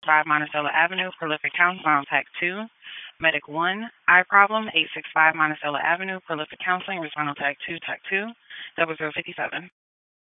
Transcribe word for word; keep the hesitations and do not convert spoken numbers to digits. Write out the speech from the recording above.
five Monticello Avenue, Prolific Counseling, Tech two. Medic one, eye problem, eight six five Monticello Avenue, Prolific Counseling, Respondal Tech two, Tech two, double zero fifty seven.